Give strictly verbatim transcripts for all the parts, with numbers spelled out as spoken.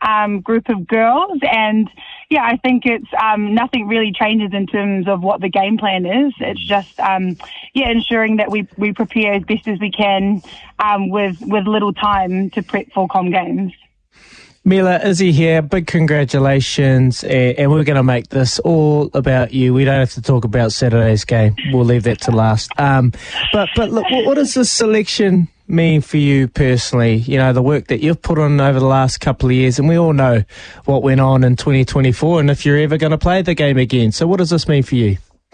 um, group of girls, and yeah, I think it's um, nothing really changes in terms of what the game plan is. It's just um, yeah, ensuring that we we prepare as best as we can um, with with little time to prep for Com Games. Mila, Izzy here, big congratulations, and we're going to make this all about you. We don't have to talk about Saturday's game. We'll leave that to last. Um, but but look, what does this selection mean for you personally? You know, the work that you've put on over the last couple of years, and we all know what went on in twenty twenty-four, and if you're ever going to play the game again. So what does this mean for you?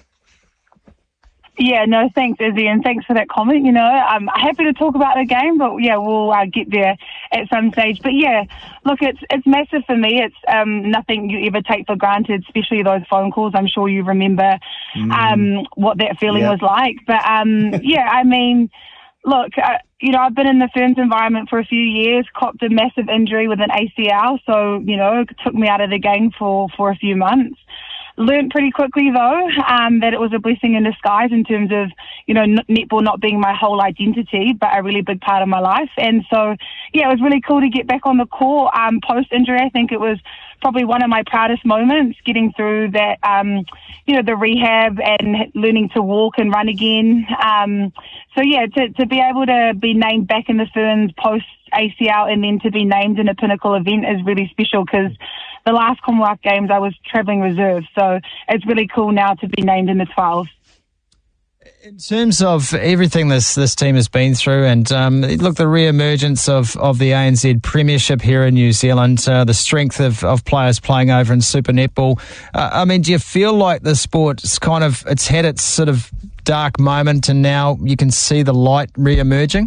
Yeah, no, thanks, Izzy, and thanks for that comment. You know, I'm happy to talk about the game, but yeah, we'll uh, get there at some stage. But yeah, look, it's it's massive for me. It's um, nothing you ever take for granted, especially those phone calls. I'm sure you remember mm. um, what that feeling yep. was like. But um, yeah, I mean, look, uh, you know, I've been in the Ferns environment for a few years, copped a massive injury with an A C L, so, you know, it took me out of the game for, for a few months. Learned pretty quickly, though, um, that it was a blessing in disguise in terms of, you know, netball not being my whole identity, but a really big part of my life. And so, yeah, it was really cool to get back on the court um, post-injury. I think it was probably one of my proudest moments, getting through that, um, you know, the rehab and learning to walk and run again. Um, so, yeah, to, to be able to be named back in the Ferns post-A C L and then to be named in a pinnacle event is really special, because the last Commonwealth Games I was travelling reserve, so it's really cool now to be named in the twelve. In terms of everything this this team has been through, and um, look, the re-emergence of, of the A N Z Premiership here in New Zealand, uh, the strength of, of players playing over in Super Netball, uh, I mean, do you feel like the sport's kind of, it's had its sort of dark moment and now you can see the light re-emerging?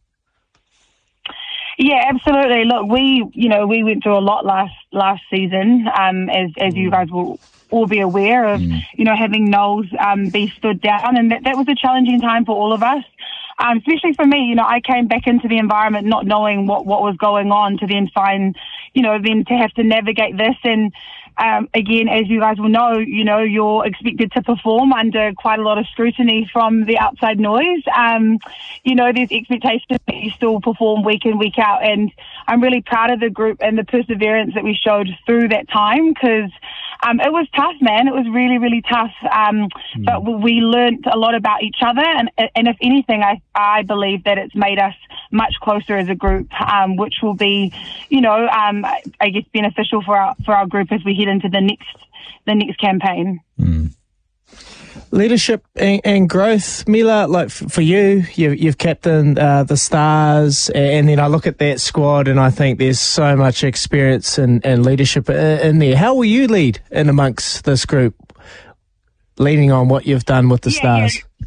Yeah, absolutely. Look, we, you know, we went through a lot last last season, um, as as you guys will all be aware of, mm. you know, having Knowles um, be stood down, and that, that was a challenging time for all of us, um, especially for me. You know, I came back into the environment not knowing what, what was going on, to then find, you know, then to have to navigate this. And Um, again, as you guys will know, you know, you're expected to perform under quite a lot of scrutiny from the outside noise. Um, you know, there's expectations that you still perform week in, week out. And I'm really proud of the group and the perseverance that we showed through that time, because um, it was tough, man. It was really, really tough. Um, mm. But we learned a lot about each other. And, and if anything, I, I believe that it's made us much closer as a group, um, which will be, you know, um, I guess beneficial for our, for our group as we head into the next the next campaign. Mm. Leadership and, and growth, Mila, like f- for you, you you've captained uh, the Stars, and then I look at that squad and I think there's so much experience and, and leadership in there. How will you lead in amongst this group, leaning on what you've done with the yeah, Stars? Yeah.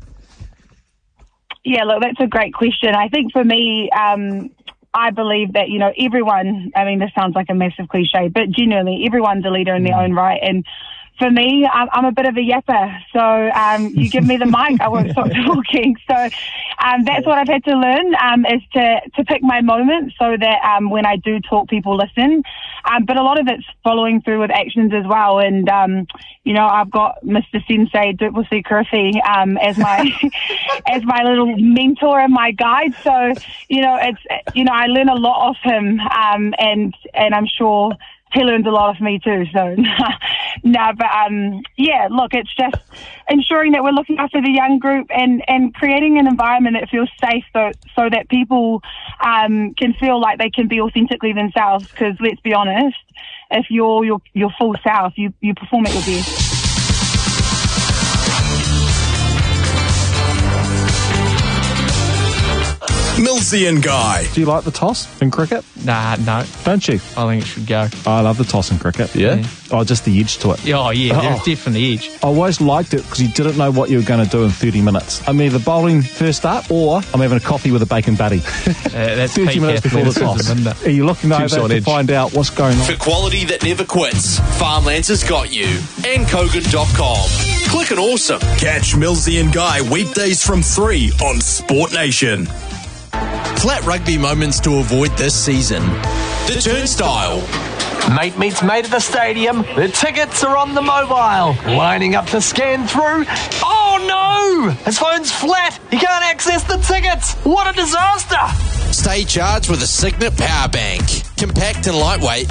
yeah, look, that's a great question. I think for me, um, I believe that, you know, everyone, I mean, this sounds like a massive cliche, but genuinely everyone's a leader in their own right. And for me, I'm, I'm a bit of a yapper. So um, you give me the mic, I won't stop talking. So um, that's what I've had to learn, um, is to, to pick my moments so that um, when I do talk, people listen. Um, but a lot of it's following through with actions as well. And, um, you know, I've got Mister Sensei Duplessis Curfy um, as my as my little mentor and my guide. So, you know, it's, you know, I learn a lot off him, um, and and I'm sure he learns a lot of me too. So, no, but um, yeah, look, it's just ensuring that we're looking after the young group and, and creating an environment that feels safe, so, so that people um, can feel like they can be authentically themselves. Because let's be honest, if you're your your full self, you you perform at your best. Millsy and Guy. Do you like the toss in cricket? Nah, no. Don't you? I think it should go. I love the toss in cricket. Yeah? yeah. Oh, just the edge to it. Oh, yeah, there's oh. definitely edge. I always liked it because you didn't know what you were going to do in thirty minutes. I'm either bowling first up or I'm having a coffee with a bacon buddy. Uh, that's thirty minutes before the toss. Are you looking over to edge. find out what's going on? For quality that never quits, Farmlands has got you. and kogan dot com. Click and awesome. Catch Millsy and Guy weekdays from three on Sport Nation. Flat rugby moments to avoid this season. The Turnstile. Mate meets mate at the stadium. The tickets are on the mobile. Lining up to scan through. Oh no! His phone's flat. He can't access the tickets. What a disaster! Stay charged with a Signet power bank. Compact and lightweight,